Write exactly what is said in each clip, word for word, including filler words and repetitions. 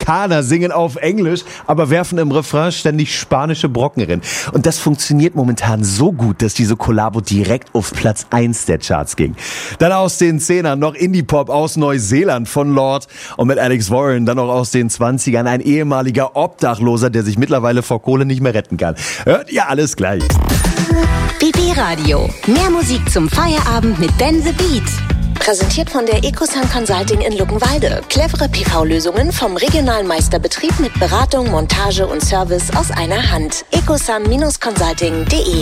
Amerikaner singen auf Englisch, aber werfen im Refrain ständig spanische Brocken rein. Und das funktioniert momentan so gut, dass diese Kollabo direkt auf Platz eins der Charts ging. Dann aus den Zehnern noch Indie-Pop aus Neuseeland von Lord und mit Alex Warren dann auch aus den zwanzigern ein ehemaliger Obdachloser, der sich mittlerweile vor Kohle nicht mehr retten kann. Hört ihr alles gleich. B B Radio. Mehr Musik zum Feierabend mit Ben the Beat. Präsentiert von der Ecosun Consulting in Luckenwalde. Clevere P V-Lösungen vom regionalen Meisterbetrieb mit Beratung, Montage und Service aus einer Hand. ecosun Consulting punkt de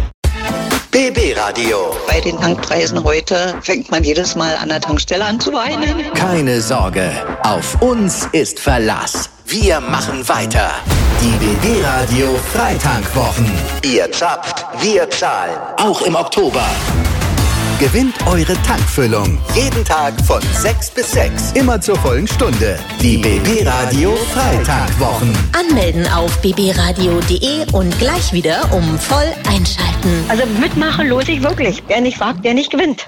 B B Radio. Bei den Tankpreisen heute fängt man jedes Mal an der Tankstelle an zu weinen. Keine Sorge, auf uns ist Verlass. Wir machen weiter. Die B B Radio Freitankwochen. Ihr zapft, wir zahlen. Auch im Oktober. Gewinnt eure Tankfüllung. Jeden Tag von sechs bis sechs. Immer zur vollen Stunde. Die B B Radio Freitankwochen. Anmelden auf b b radio punkt de und gleich wieder um voll einschalten. Also mitmachen lohnt sich wirklich. Wer nicht fragt, der nicht gewinnt.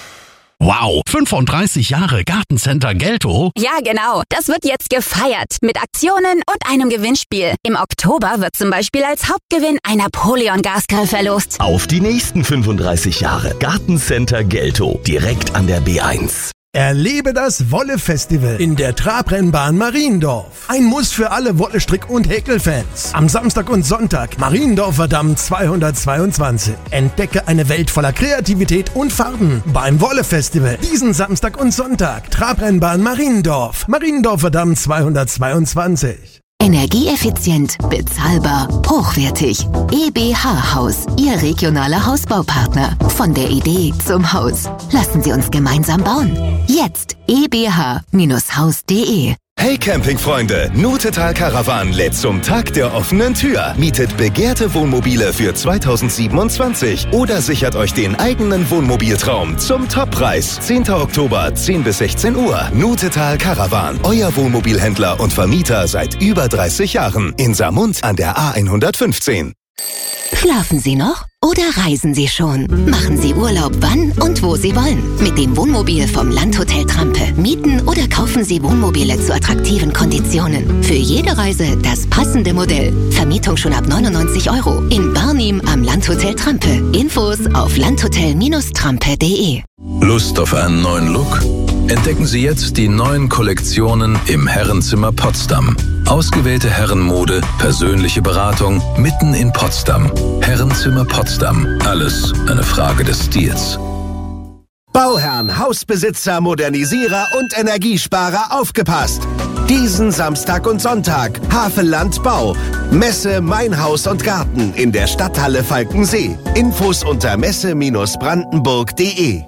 Wow, fünfunddreißig Jahre Gartencenter Geltow? Ja, genau. Das wird jetzt gefeiert. Mit Aktionen und einem Gewinnspiel. Im Oktober wird zum Beispiel als Hauptgewinn ein Napoleon-Gasgrill verlost. Auf die nächsten fünfunddreißig Jahre. Gartencenter Geltow. Direkt an der B eins. Erlebe das Wolle-Festival in der Trabrennbahn Mariendorf. Ein Muss für alle Wolle-Strick- und Häkelfans. Am Samstag und Sonntag Mariendorfer Damm zweihundertzweiundzwanzig. Entdecke eine Welt voller Kreativität und Farben beim Wolle-Festival. Diesen Samstag und Sonntag Trabrennbahn Mariendorf. Mariendorfer Damm zweihundertzweiundzwanzig. Energieeffizient, bezahlbar, hochwertig. E B H Haus, Ihr regionaler Hausbaupartner. Von der Idee zum Haus. Lassen Sie uns gemeinsam bauen. Jetzt e b h Haus punkt de. Hey Campingfreunde, Nutetal Caravan lädt zum Tag der offenen Tür. Mietet begehrte Wohnmobile für zweitausendsiebenundzwanzig oder sichert euch den eigenen Wohnmobiltraum zum Toppreis. zehnten Oktober, zehn bis sechzehn Uhr. Nutetal Caravan, euer Wohnmobilhändler und Vermieter seit über dreißig Jahren. In Saarmund an der A hundertfünfzehn. Schlafen Sie noch oder reisen Sie schon? Machen Sie Urlaub wann und wo Sie wollen. Mit dem Wohnmobil vom Landhotel Trampe. Mieten oder kaufen Sie Wohnmobile zu attraktiven Konditionen. Für jede Reise das passende Modell. Vermietung schon ab neunundneunzig Euro. In Barnim am Landhotel Trampe. Infos auf landhotel Trampe punkt de. Lust auf einen neuen Look? Entdecken Sie jetzt die neuen Kollektionen im Herrenzimmer Potsdam. Ausgewählte Herrenmode, persönliche Beratung, mitten in Potsdam. Herrenzimmer Potsdam. Alles eine Frage des Stils. Bauherren, Hausbesitzer, Modernisierer und Energiesparer aufgepasst! Diesen Samstag und Sonntag Havelland Bau. Messe Mein Haus und Garten in der Stadthalle Falkensee. Infos unter messe brandenburg punkt de.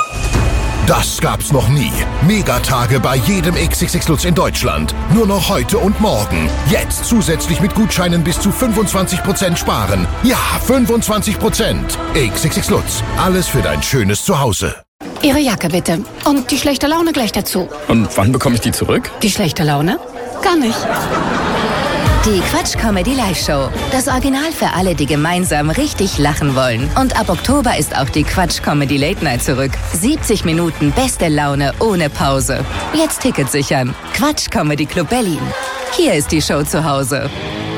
Das gab's noch nie. Megatage bei jedem X X X Lutz in Deutschland. Nur noch heute und morgen. Jetzt zusätzlich mit Gutscheinen bis zu fünfundzwanzig Prozent sparen. Ja, fünfundzwanzig Prozent. X X X Lutz. Alles für dein schönes Zuhause. Ihre Jacke bitte. Und die schlechte Laune gleich dazu. Und wann bekomme ich die zurück? Die schlechte Laune? Gar nicht. Die Quatsch Comedy Live Show. Das Original für alle, die gemeinsam richtig lachen wollen. Und ab Oktober ist auch die Quatsch Comedy Late Night zurück. siebzig Minuten beste Laune ohne Pause. Jetzt Tickets sichern. Quatsch Comedy Club Berlin. Hier ist die Show zu Hause.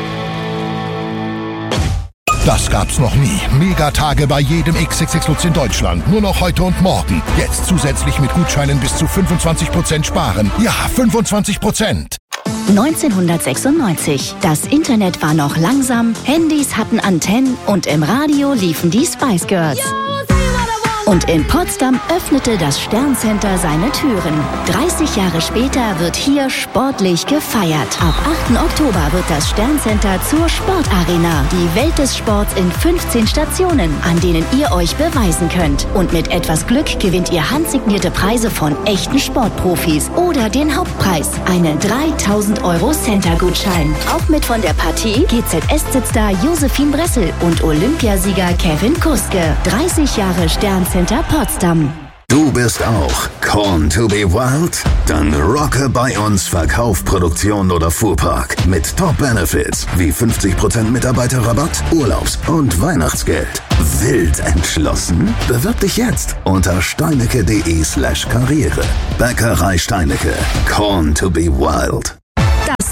Das gab's noch nie. Megatage bei jedem X X X Lutz in Deutschland. Nur noch heute und morgen. Jetzt zusätzlich mit Gutscheinen bis zu fünfundzwanzig Prozent sparen. Ja, fünfundzwanzig Prozent. neunzehnhundertsechsundneunzig. Das Internet war noch langsam, Handys hatten Antennen und im Radio liefen die Spice Girls. Und in Potsdam öffnete das Sterncenter seine Türen. dreißig Jahre später wird hier sportlich gefeiert. Ab achten Oktober wird das Sterncenter zur Sportarena. Die Welt des Sports in fünfzehn Stationen, an denen ihr euch beweisen könnt. Und mit etwas Glück gewinnt ihr handsignierte Preise von echten Sportprofis. Oder den Hauptpreis, einen dreitausend Euro Center-Gutschein. Auch mit von der Partie G Z S-Star Josephine Bressel und Olympiasieger Kevin Kuske. dreißig Jahre Sterncenter Potsdam. Du bist auch Corn to be Wild? Dann rocke bei uns Verkauf, Produktion oder Fuhrpark mit Top-Benefits wie fünfzig Prozent Mitarbeiterrabatt, Urlaubs- und Weihnachtsgeld. Wild entschlossen? Bewirb dich jetzt unter steinecke.de slash Karriere. Bäckerei Steinecke. Corn to be Wild.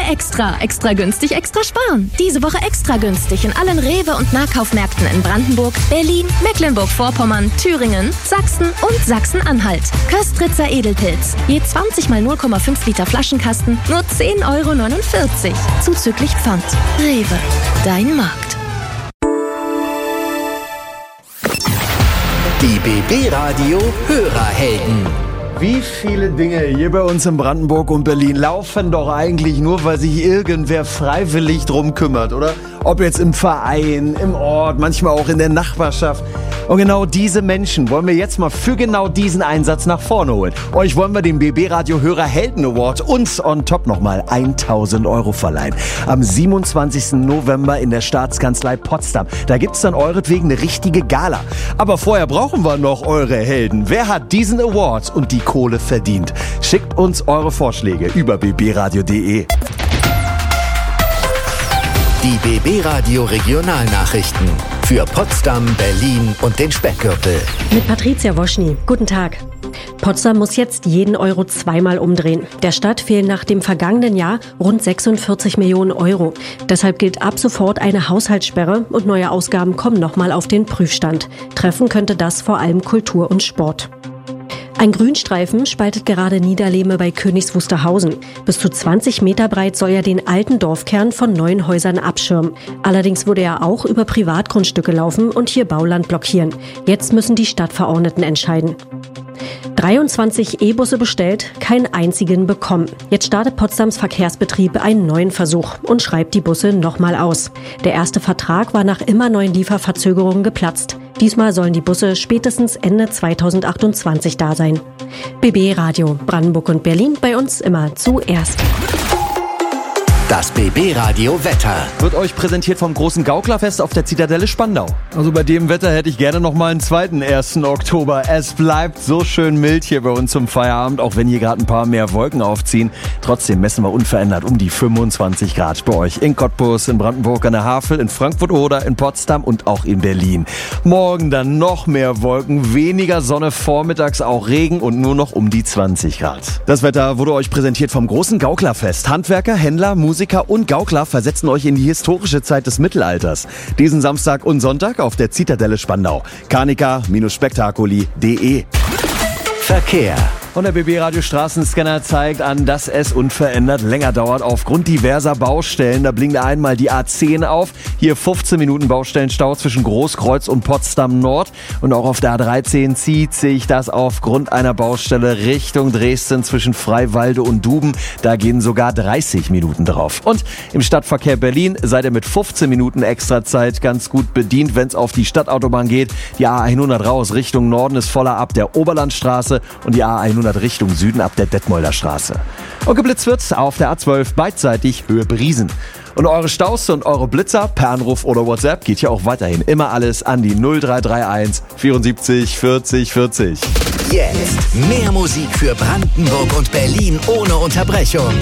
Extra. Extra günstig, extra sparen. Diese Woche extra günstig in allen Rewe- und Nahkaufmärkten in Brandenburg, Berlin, Mecklenburg-Vorpommern, Thüringen, Sachsen und Sachsen-Anhalt. Köstritzer Edelpilz. Je zwanzig mal null Komma fünf Liter Flaschenkasten, nur zehn Euro neunundvierzig. Zuzüglich Pfand. Rewe. Dein Markt. Die B B-Radio Hörerhelden. Wie viele Dinge hier bei uns in Brandenburg und Berlin laufen doch eigentlich nur, weil sich irgendwer freiwillig drum kümmert, oder? Ob jetzt im Verein, im Ort, manchmal auch in der Nachbarschaft. Und genau diese Menschen wollen wir jetzt mal für genau diesen Einsatz nach vorne holen. Euch wollen wir den B B-Radio Hörerhelden Award uns on top nochmal tausend Euro verleihen. Am siebenundzwanzigsten November in der Staatskanzlei Potsdam. Da gibt's dann euretwegen eine richtige Gala. Aber vorher brauchen wir noch eure Helden. Wer hat diesen Award und die Kohle verdient? Schickt uns eure Vorschläge über b b radio punkt d e. Die B B-Radio Regionalnachrichten für Potsdam, Berlin und den Speckgürtel. Mit Patricia Woschny. Guten Tag. Potsdam muss jetzt jeden Euro zweimal umdrehen. Der Stadt fehlen nach dem vergangenen Jahr rund sechsundvierzig Millionen Euro. Deshalb gilt ab sofort eine Haushaltssperre und neue Ausgaben kommen nochmal auf den Prüfstand. Treffen könnte das vor allem Kultur und Sport. Ein Grünstreifen spaltet gerade Niederlehme bei Königs Wusterhausen. Bis zu zwanzig Meter breit soll er den alten Dorfkern von neun Häusern abschirmen. Allerdings würde er auch über Privatgrundstücke laufen und hier Bauland blockieren. Jetzt müssen die Stadtverordneten entscheiden. dreiundzwanzig E-Busse bestellt, keinen einzigen bekommen. Jetzt startet Potsdams Verkehrsbetrieb einen neuen Versuch und schreibt die Busse nochmal aus. Der erste Vertrag war nach immer neuen Lieferverzögerungen geplatzt. Diesmal sollen die Busse spätestens Ende zweitausendachtundzwanzig da sein. B B-Radio Brandenburg und Berlin, bei uns immer zuerst. Das B B-Radio Wetter wird euch präsentiert vom großen Gauklerfest auf der Zitadelle Spandau. Also bei dem Wetter hätte ich gerne noch mal einen zweiten ersten Oktober. Es bleibt so schön mild hier bei uns zum Feierabend, auch wenn hier gerade ein paar mehr Wolken aufziehen. Trotzdem messen wir unverändert um die fünfundzwanzig Grad bei euch in Cottbus, in Brandenburg an der Havel, in Frankfurt oder in Potsdam und auch in Berlin. Morgen dann noch mehr Wolken, weniger Sonne, vormittags auch Regen und nur noch um die zwanzig Grad. Das Wetter wurde euch präsentiert vom großen Gauklerfest. Handwerker, Händler, Musiker und Gaukler versetzen euch in die historische Zeit des Mittelalters. Diesen Samstag und Sonntag auf der Zitadelle Spandau. Karnika Spektakuli punkt de. Verkehr. Und der B B-Radio Straßenscanner zeigt an, dass es unverändert länger dauert aufgrund diverser Baustellen. Da blinkt einmal die A zehn auf. Hier fünfzehn Minuten Baustellenstau zwischen Großkreuz und Potsdam Nord. Und auch auf der A dreizehn zieht sich das aufgrund einer Baustelle Richtung Dresden zwischen Freiwalde und Duben. Da gehen sogar dreißig Minuten drauf. Und im Stadtverkehr Berlin seid ihr mit fünfzehn Minuten Extrazeit ganz gut bedient, wenn es auf die Stadtautobahn geht. Die A hundert raus Richtung Norden ist voller ab der Oberlandstraße und die A hundert Richtung Süden ab der Detmolder Straße. Und geblitzt wird's auf der A zwölf beidseitig Höhe Briesen. Und eure Staus und eure Blitzer per Anruf oder WhatsApp geht hier auch weiterhin immer alles an die null drei drei eins vierundsiebzig vierzig vierzig. Jetzt mehr Musik für Brandenburg und Berlin ohne Unterbrechung.